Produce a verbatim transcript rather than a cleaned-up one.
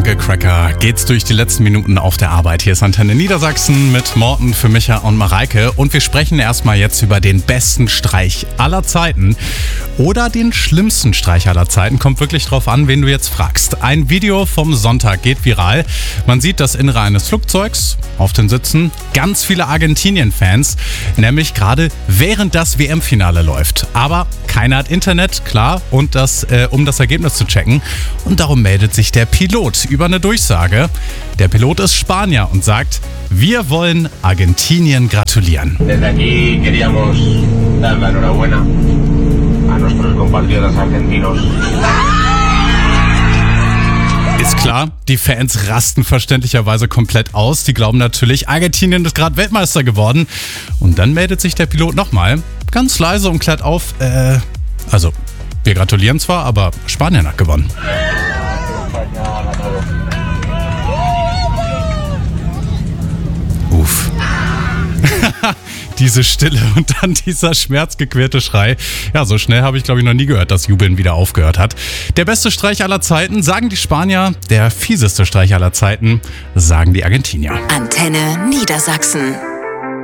Muskelcracker geht's durch die letzten Minuten auf der Arbeit. Hier ist Antenne Niedersachsen mit Morten für Micha und Mareike. Und wir sprechen erstmal jetzt über den besten Streich aller Zeiten oder den schlimmsten Streich aller Zeiten. Kommt wirklich drauf an, wen du jetzt fragst. Ein Video vom Sonntag geht viral. Man sieht das Innere eines Flugzeugs, auf den Sitzen ganz viele Argentinien-Fans, nämlich gerade während das W M-Finale läuft. Aber keiner hat Internet, klar, und das, äh, um das Ergebnis zu checken. Und darum meldet sich der Pilot über eine Durchsage. Der Pilot ist Spanier und sagt, wir wollen Argentinien gratulieren. Desde aquí queríamos dar la enhorabuena a nuestros compatriotas argentinos. Ist klar, die Fans rasten verständlicherweise komplett aus. Die glauben natürlich, Argentinien ist gerade Weltmeister geworden. Und dann meldet sich der Pilot nochmal, ganz leise und klärt auf, äh, also, wir gratulieren zwar, aber Spanien hat gewonnen. Uff. Diese Stille und dann dieser schmerzgequälte Schrei. Ja, so schnell habe ich, glaube ich, noch nie gehört, dass Jubeln wieder aufgehört hat. Der beste Streich aller Zeiten, sagen die Spanier. Der fieseste Streich aller Zeiten, sagen die Argentinier. Antenne Niedersachsen.